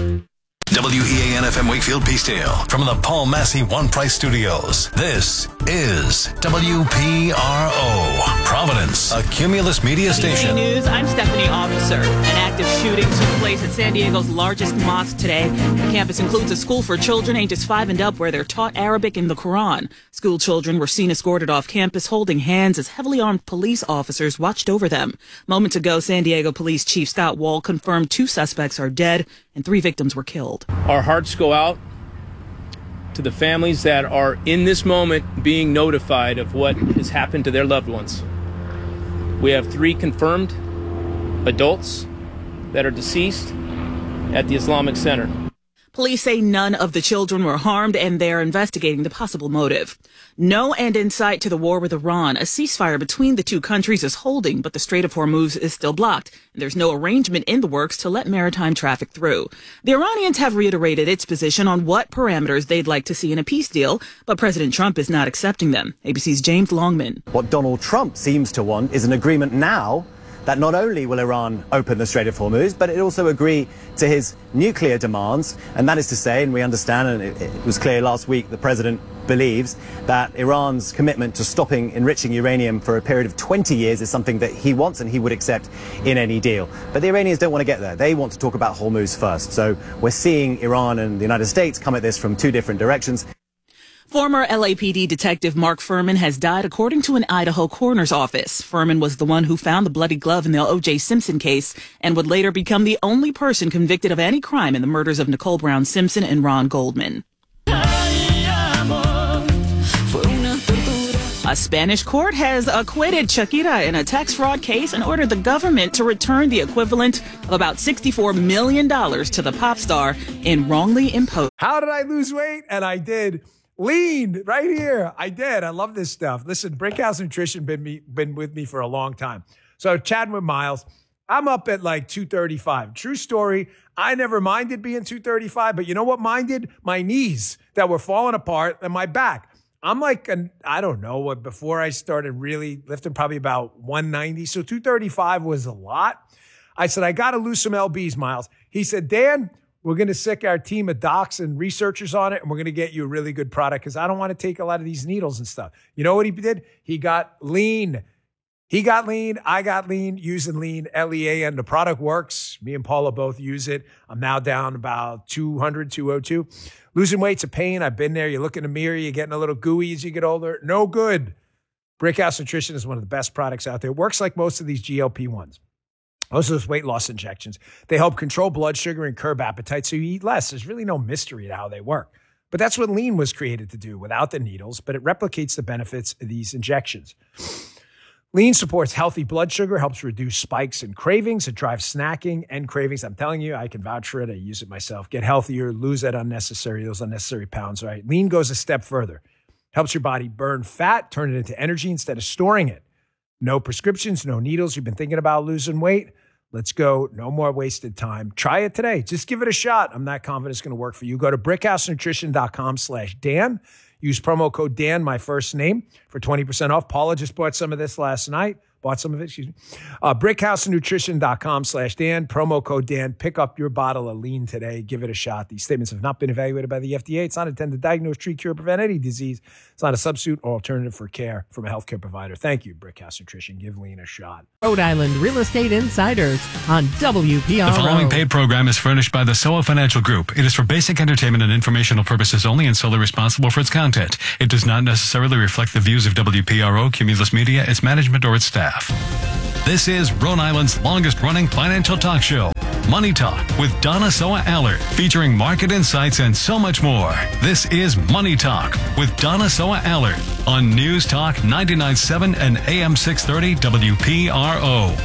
W E A N F M Wakefield Peacedale from the Paul Massey One Price Studios. This is W P R O, Providence, a Cumulus media station. News, I'm Stephanie Officer. An active shooting took place at San Diego's largest mosque today. The campus includes a school for children ages five and up where they're taught Arabic and the Quran. School children were seen escorted off campus holding hands as heavily armed police officers watched over them. Moments ago, San Diego Police Chief Scott Wall confirmed two suspects are dead and three victims were killed. Our hearts go out to the families that are in this moment being notified of what has happened to their loved ones. We have three confirmed adults that are deceased at the Islamic Center. Police say none of the children were harmed and they're investigating the possible motive. No end in sight to the war with Iran. A ceasefire between the two countries is holding, but the Strait of Hormuz is still blocked. And there's no arrangement in the works to let maritime traffic through. The Iranians have reiterated its position on what parameters they'd like to see in a peace deal, but President Trump is not accepting them. A B C's James Longman. What Donald Trump seems to want is an agreement now that not only will Iran open the Strait of Hormuz, but it also agree to his nuclear demands. And that is to say, and we understand, and it, it was clear last week, the president believes that Iran's commitment to stopping enriching uranium for a period of twenty years is something that he wants and he would accept in any deal. But the Iranians don't want to get there. They want to talk about Hormuz first. So we're seeing Iran and the United States come at this from two different directions. Former L A P D detective Mark Furman has died, according to an Idaho coroner's office. Furman was the one who found the bloody glove in the O J Simpson case and would later become the only person convicted of any crime in the murders of Nicole Brown Simpson and Ron Goldman. A Spanish court has acquitted Shakira in a tax fraud case and ordered the government to return the equivalent of about sixty-four million dollars to the pop star in wrongly imposed. How did I lose weight? And I did. Lean right here. I did. I love this stuff. Listen, Brickhouse Nutrition been me been with me for a long time. So chatting with Miles, I'm up at like two thirty-five. True story. I never minded being two thirty-five, but you know what minded? My knees that were falling apart and my back. I'm like, an, I don't know what, before I started really lifting, probably about one ninety. So two thirty-five was a lot. I said, I got to lose some L Bs, Miles. He said, Dan, we're going to sick our team of docs and researchers on it, and we're going to get you a really good product because I don't want to take a lot of these needles and stuff. You know what he did? He got lean. He got lean. I got lean using lean, L E A N. The product works. Me and Paula both use it. I'm now down about two hundred, two oh two. Losing weight's a pain. I've been there. You look in the mirror, you're getting a little gooey as you get older. No good. Brickhouse Nutrition is one of the best products out there. It works like most of these G L P ones. Most of those weight loss injections. They help control blood sugar and curb appetite so you eat less. There's really no mystery to how they work. But that's what lean was created to do without the needles, but it replicates the benefits of these injections. Lean supports healthy blood sugar, helps reduce spikes and cravings. It drives snacking and cravings. I'm telling you, I can vouch for it. I use it myself. Get healthier, lose that unnecessary, those unnecessary pounds, right? Lean goes a step further. Helps your body burn fat, turn it into energy instead of storing it. No prescriptions, no needles. You've been thinking about losing weight? Let's go. No more wasted time. Try it today. Just give it a shot. I'm not confident it's going to work for you. Go to brickhousenutrition.com slash Dan. Use promo code Dan, my first name, for twenty percent off. Paula just bought some of this last night. Bought some of it, excuse me. Uh, brickhousenutrition.com slash Dan. Promo code Dan. Pick up your bottle of lean today. Give it a shot. These statements have not been evaluated by the F D A. It's not intended to diagnose, treat, cure, prevent any disease. It's not a substitute or alternative for care from a healthcare provider. Thank you, Brickhouse Nutrition. Give lean a shot. Rhode Island Real Estate Insiders on W P R O. The following paid program is furnished by the S O A Financial Group. It is for basic entertainment and informational purposes only and solely responsible for its content. It does not necessarily reflect the views of W P R O, Cumulus Media, its management, or its staff. This is Rhode Island's longest-running financial talk show, Money Talk, with Donna Soa Allard, featuring market insights and so much more. This is Money Talk with Donna Soa Allard on News Talk ninety-nine point seven and A M six thirty W P R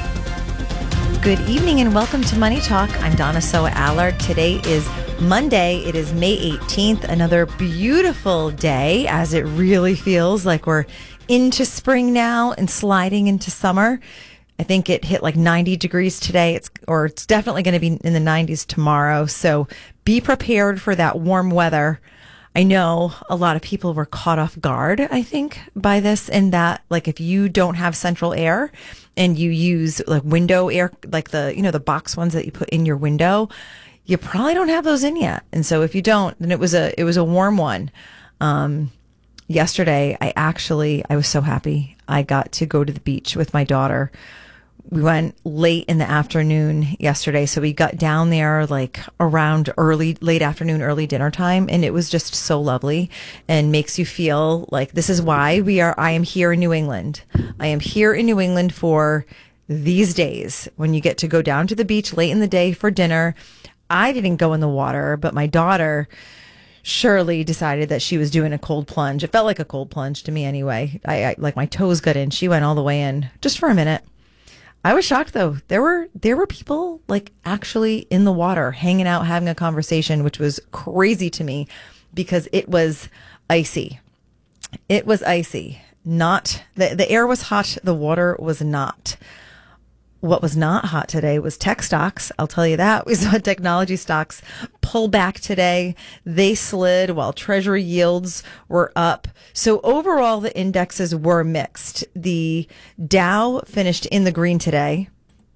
O. Good evening and welcome to Money Talk. I'm Donna Soa Allard. Today is Monday. It is May eighteenth, another beautiful day, as it really feels like we're into spring now and sliding into summer. I think it hit like ninety degrees today. It's or it's definitely going to be in the nineties tomorrow. So be prepared for that warm weather. I know a lot of people were caught off guard, I think, by this, in that, like, if you don't have central air and you use like window air, like the, you know, the box ones that you put in your window, you probably don't have those in yet. And so if you don't, then it was a, it was a warm one. Um, yesterday, I actually, I was so happy. I got to go to the beach with my daughter. We went late in the afternoon yesterday, so we got down there like around early, late afternoon, early dinner time, and it was just so lovely and makes you feel like this is why we are, I am here in New England. I am here in New England for these days when you get to go down to the beach late in the day for dinner. I didn't go in the water, but my daughter, Shirley, decided that she was doing a cold plunge. It felt like a cold plunge to me anyway. I, I like my toes got in. She went all the way in just for a minute. I was shocked though. There were there were people like actually in the water, hanging out, having a conversation, which was crazy to me because it was icy. It was icy. Not the the air was hot, the water was not. What was not hot today was tech stocks. I'll tell you that. We saw technology stocks pull back today. They slid while treasury yields were up. So overall, the indexes were mixed. The Dow finished in the green today,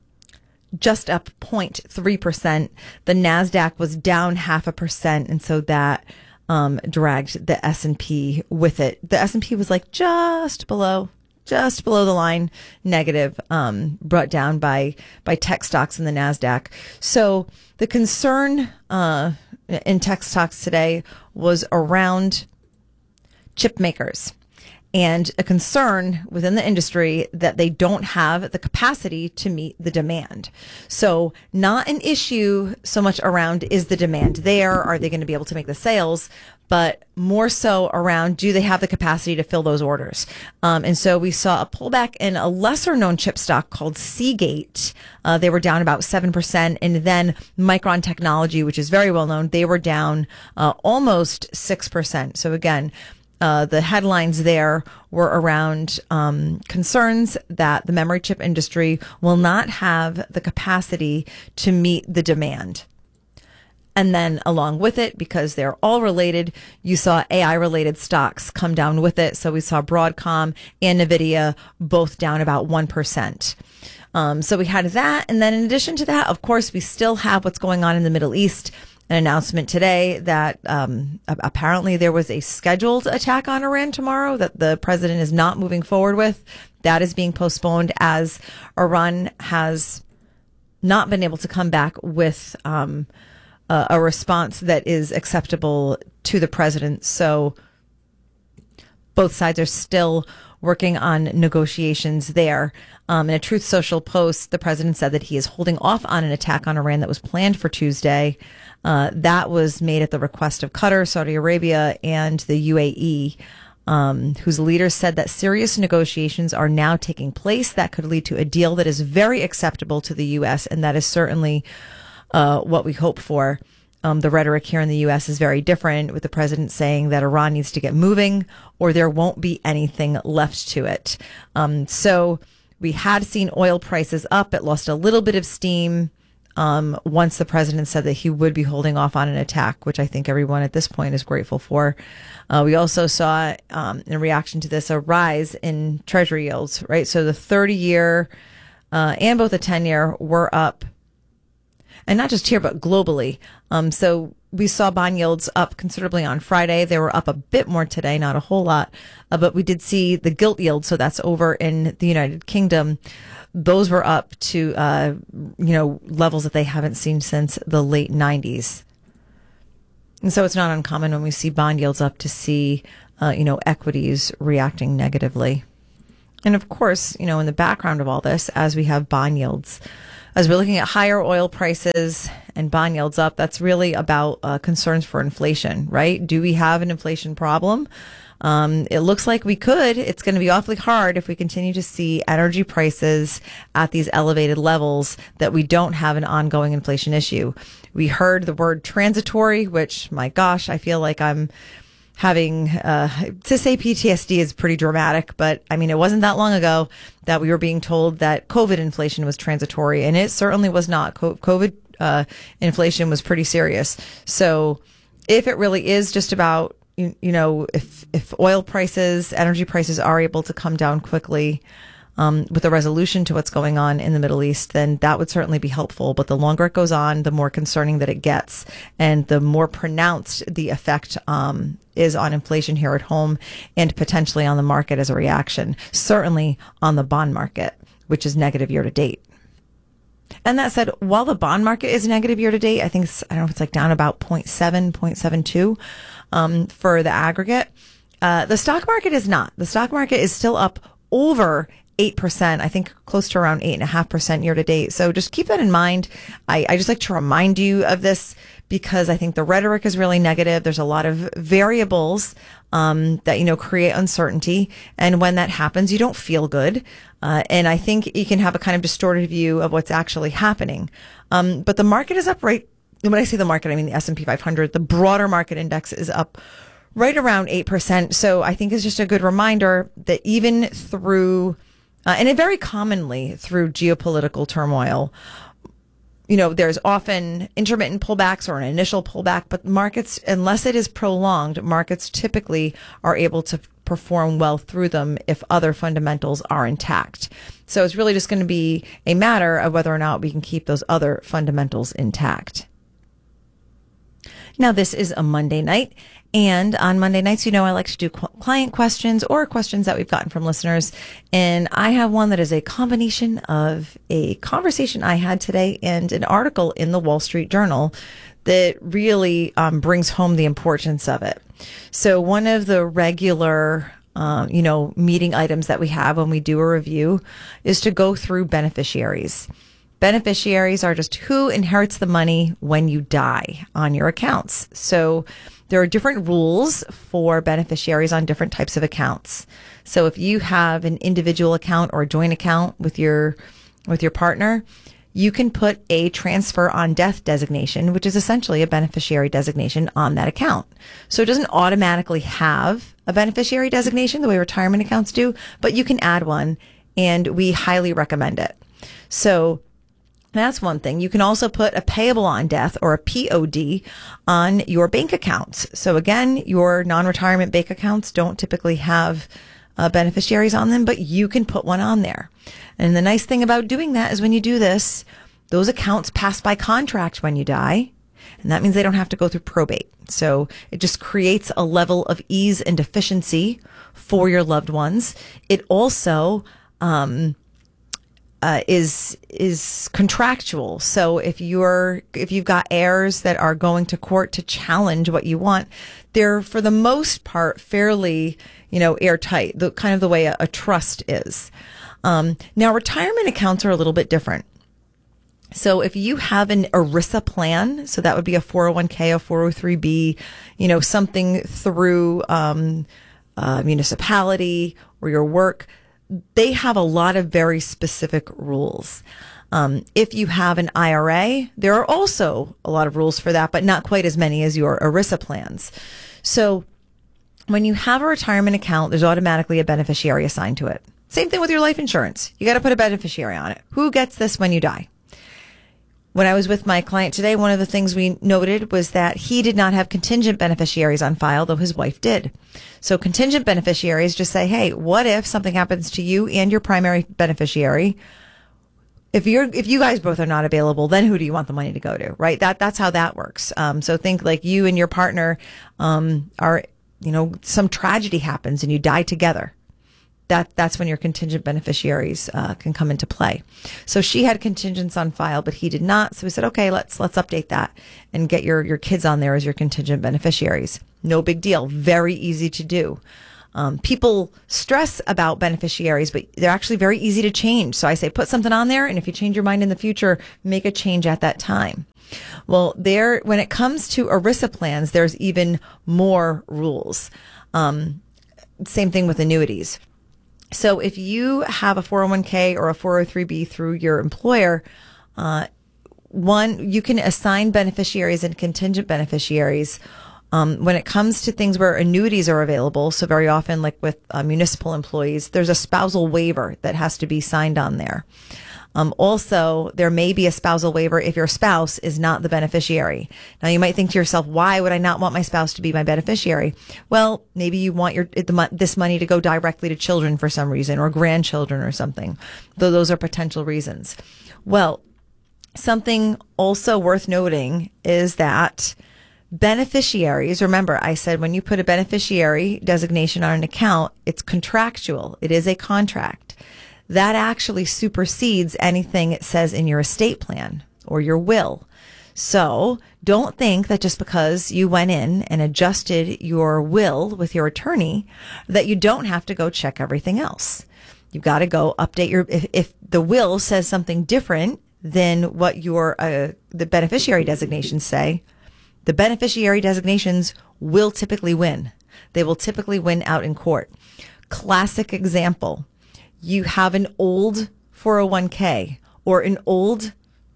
just up zero point three percent. The NASDAQ was down half a percent. And so that um, dragged the S and P with it. The S and P was like just below. Just below the line, negative, um, brought down by by tech stocks in the NASDAQ. So the concern uh, in tech stocks today was around chip makers and a concern within the industry that they don't have the capacity to meet the demand. So not an issue so much around is the demand there? Are they going to be able to make the sales? But more so around, do they have the capacity to fill those orders? Um, and so we saw a pullback in a lesser known chip stock called Seagate. Uh, they were down about seven percent. And then Micron Technology, which is very well known, they were down uh, almost six percent. So again, Uh, the headlines there were around um, concerns that the memory chip industry will not have the capacity to meet the demand. And then along with it, because they're all related, you saw A I-related stocks come down with it. So we saw Broadcom and NVIDIA both down about one percent. Um, so we had that. And then in addition to that, of course, we still have what's going on in the Middle East. An announcement today that um, apparently there was a scheduled attack on Iran tomorrow that the president is not moving forward with. That is being postponed as Iran has not been able to come back with um, a, a response that is acceptable to the president. So both sides are still working on negotiations there. Um, in a Truth Social post, the president said that he is holding off on an attack on Iran that was planned for Tuesday. Uh, that was made at the request of Qatar, Saudi Arabia, and the U A E, um, whose leaders said that serious negotiations are now taking place that could lead to a deal that is very acceptable to the U S, and that is certainly uh, what we hope for. Um, the rhetoric here in the U S is very different, with the president saying that Iran needs to get moving or there won't be anything left to it. Um, so We had seen oil prices up. It lost a little bit of steam um, once the president said that he would be holding off on an attack, which I think everyone at this point is grateful for. Uh, we also saw, um, in reaction to this, a rise in Treasury yields, right? So the thirty-year uh, and both the ten-year were up, and not just here, but globally. Um, so we saw bond yields up considerably on Friday. They were up a bit more today, not a whole lot, uh, but we did see the gilt yield. So that's over in the United Kingdom. Those were up to, uh, you know, levels that they haven't seen since the late nineties. And so it's not uncommon when we see bond yields up to see, uh, you know, equities reacting negatively. And of course, you know, in the background of all this, as we have bond yields, as we're looking at higher oil prices and bond yields up, that's really about uh, concerns for inflation, right? Do we have an inflation problem? Um, it looks like we could. It's going to be awfully hard if we continue to see energy prices at these elevated levels that we don't have an ongoing inflation issue. We heard the word transitory, which, my gosh, I feel like I'm having, uh, to say P T S D is pretty dramatic, but I mean, it wasn't that long ago that we were being told that COVID inflation was transitory, and it certainly was not. COVID uh, inflation was pretty serious. So if it really is just about, you, you know, if, if oil prices, energy prices are able to come down quickly, Um, with a resolution to what's going on in the Middle East, then that would certainly be helpful. But the longer it goes on, the more concerning that it gets, and the more pronounced the effect um, is on inflation here at home and potentially on the market as a reaction. Certainly on the bond market, which is negative year to date. And that said, while the bond market is negative year to date, I think it's, I don't know if it's like down about zero point seven, zero point seven two um, for the aggregate. Uh, the stock market is not. The stock market is still up over eight percent, I think close to around eight point five percent year to date. So just keep that in mind. I, I just like to remind you of this because I think the rhetoric is really negative. There's a lot of variables um, that, you know, create uncertainty. And when that happens, you don't feel good. Uh, and I think you can have a kind of distorted view of what's actually happening. Um, but the market is up right. When I say the market, I mean the S and P five hundred. The broader market index is up right around eight percent. So I think it's just a good reminder that even through Uh, and it very commonly through geopolitical turmoil, you know, there's often intermittent pullbacks or an initial pullback, but markets, unless it is prolonged, markets typically are able to perform well through them if other fundamentals are intact. So it's really just going to be a matter of whether or not we can keep those other fundamentals intact. Now, this is a Monday night. And on Monday nights, you know, I like to do client questions or questions that we've gotten from listeners. And I have one that is a combination of a conversation I had today and an article in the Wall Street Journal that really um, brings home the importance of it. So one of the regular, um, you know, meeting items that we have when we do a review is to go through beneficiaries. Beneficiaries are just who inherits the money when you die on your accounts. So there are different rules for beneficiaries on different types of accounts. So if you have an individual account or a joint account with your with your partner, you can put a transfer on death designation, which is essentially a beneficiary designation on that account. So it doesn't automatically have a beneficiary designation the way retirement accounts do, but you can add one, and we highly recommend it. So that's one thing. You can also put a payable on death or a P O D on your bank accounts. So again, your non-retirement bank accounts don't typically have uh, beneficiaries on them, but you can put one on there. And the nice thing about doing that is when you do this, those accounts pass by contract when you die. And that means they don't have to go through probate. So it just creates a level of ease and efficiency for your loved ones. It also, um, Uh, is is contractual. So if you're if you've got heirs that are going to court to challenge what you want, they're for the most part fairly, you know, airtight. The kind of the way a, a trust is. Um, now, retirement accounts are a little bit different. So if you have an ERISA plan, so that would be a four oh one k, a four oh three b, you know, something through um, a municipality or your work, they have a lot of very specific rules. Um, if you have an I R A, there are also a lot of rules for that, but not quite as many as your ERISA plans. So when you have a retirement account, there's automatically a beneficiary assigned to it. Same thing with your life insurance. You got to put a beneficiary on it. Who gets this when you die? When I was with my client today, one of the things we noted was that he did not have contingent beneficiaries on file, though his wife did. So contingent beneficiaries just say, hey, what if something happens to you and your primary beneficiary? If you're, if you guys both are not available, then who do you want the money to go to, right? That, that's how that works. Um, so think like you and your partner, um, are, you know, some tragedy happens and you die together. That, that's when your contingent beneficiaries, uh, can come into play. So she had contingents on file, but he did not. So we said, okay, let's, let's update that and get your, your kids on there as your contingent beneficiaries. No big deal. Very easy to do. Um, people stress about beneficiaries, but they're actually very easy to change. So I say, put something on there. And if you change your mind in the future, make a change at that time. Well, there, when it comes to ERISA plans, there's even more rules. Um, same thing with annuities. So if you have a four oh one k or a four oh three b through your employer, uh, one, you can assign beneficiaries and contingent beneficiaries. Um, when it comes to things where annuities are available, so very often, like with uh, municipal employees, there's a spousal waiver that has to be signed on there. Um, also, there may be a spousal waiver if your spouse is not the beneficiary. Now, you might think to yourself, why would I not want my spouse to be my beneficiary? Well, maybe you want your the, this money to go directly to children for some reason, or grandchildren or something. Though those are potential reasons. Well, something also worth noting is that beneficiaries, remember, I said when you put a beneficiary designation on an account, it's contractual. It is a contract. That actually supersedes anything it says in your estate plan or your will. So don't think that just because you went in and adjusted your will with your attorney that you don't have to go check everything else. You've got to go update your, if, if the will says something different than what your, uh, the beneficiary designations say, the beneficiary designations will typically win. They will typically win out in court. Classic example. You have an old four oh one k or an old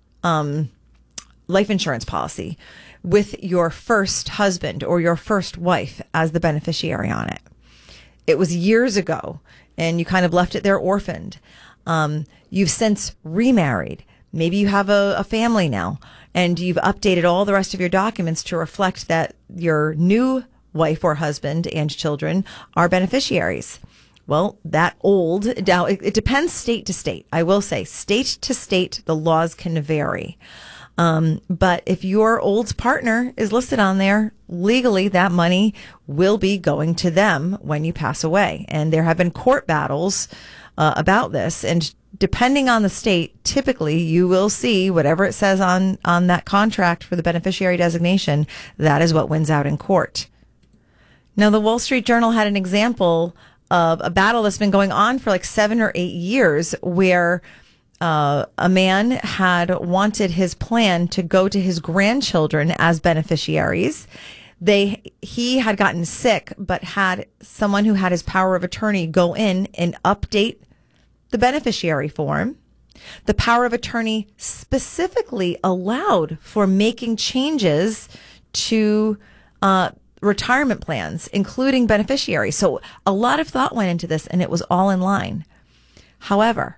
um, life insurance policy with your first husband or your first wife as the beneficiary on it. It was years ago, and you kind of left it there orphaned. Um, you've since remarried. Maybe you have a, a family now, and you've updated all the rest of your documents to reflect that your new wife or husband and children are beneficiaries. Well, that old, now it, it depends state to state. I will say state to state, the laws can vary. Um, but if your old partner is listed on there, legally that money will be going to them when you pass away. And there have been court battles uh, about this. And depending on the state, typically you will see whatever it says on, on that contract for the beneficiary designation, that is what wins out in court. Now, the Wall Street Journal had an example of a battle that's been going on for like seven or eight years where uh, a man had wanted his plan to go to his grandchildren as beneficiaries. They, he had gotten sick, but had someone who had his power of attorney go in and update the beneficiary form. The power of attorney specifically allowed for making changes to uh, retirement plans, including beneficiaries. So a lot of thought went into this, and it was all in line. However,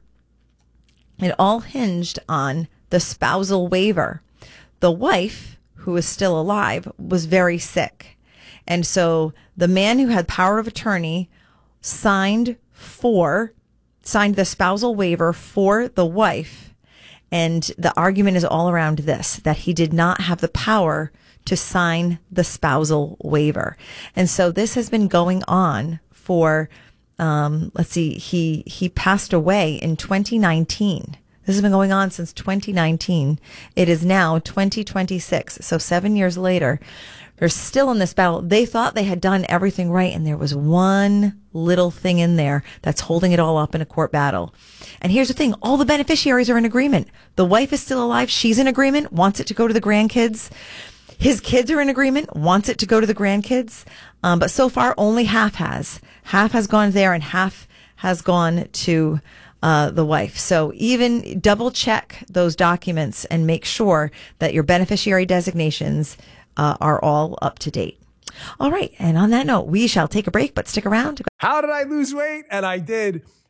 it all hinged on the spousal waiver. The wife, who was still alive, was very sick. And so the man who had power of attorney signed for, signed the spousal waiver for the wife. And the argument is all around this, that he did not have the power to sign the spousal waiver. And so this has been going on for, um, let's see, he, he passed away in twenty nineteen. This has been going on since twenty nineteen. It is now twenty twenty-six. So seven years later, they're still in this battle. They thought they had done everything right, and there was one little thing in there that's holding it all up in a court battle. And here's the thing. All the beneficiaries are in agreement. The wife is still alive. She's in agreement, wants it to go to the grandkids. His kids are in agreement, wants it to go to the grandkids. Um, but so far, only half has. Half has gone there, and half has gone to uh, the wife. So even double check those documents and make sure that your beneficiary designations uh, are all up to date. All right. And on that note, we shall take a break, but stick around. How did I lose weight? And I did.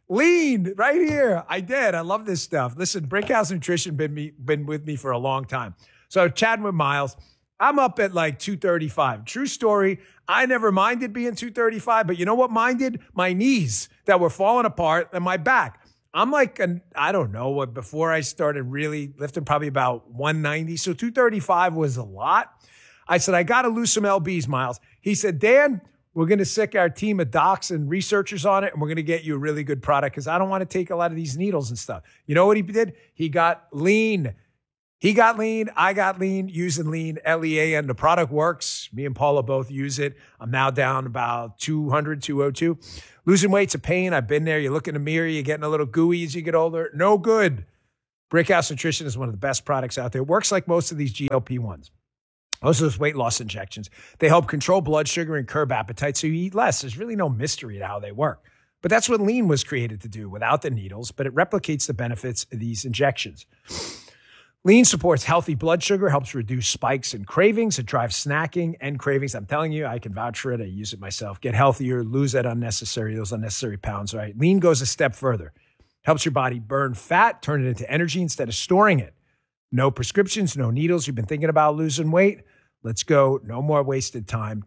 Lean right here. I did. I love this stuff. Listen, Brickhouse Nutrition been me been with me for a long time. So chatting with Miles, I'm up at like two thirty-five. True story. I never minded being two thirty-five, but you know what minded? My knees that were falling apart and my back. I'm like, an, I don't know what, before I started really lifting, probably about one ninety. So two thirty-five was a lot. I said, I got to lose some L Bs, Miles. He said, Dan, we're going to sick our team of docs and researchers on it, and we're going to get you a really good product because I don't want to take a lot of these needles and stuff. You know what he did? He got lean. He got lean. I got lean using lean, L E A N. The product works. Me and Paula both use it. I'm now down about two hundred, two oh two. Losing weight's a pain. I've been there. You look in the mirror, you're getting a little gooey as you get older. No good. Brickhouse Nutrition is one of the best products out there. It works like most of these G L P ones. Most of those weight loss injections. They help control blood sugar and curb appetite so you eat less. There's really no mystery to how they work. But that's what lean was created to do without the needles, but it replicates the benefits of these injections. Lean supports healthy blood sugar, helps reduce spikes and cravings. It drives snacking and cravings. I'm telling you, I can vouch for it. I use it myself. Get healthier, lose that unnecessary, those unnecessary pounds, right? Lean goes a step further. Helps your body burn fat, turn it into energy instead of storing it. No prescriptions, no needles. You've been thinking about losing weight? Let's go. No more wasted time.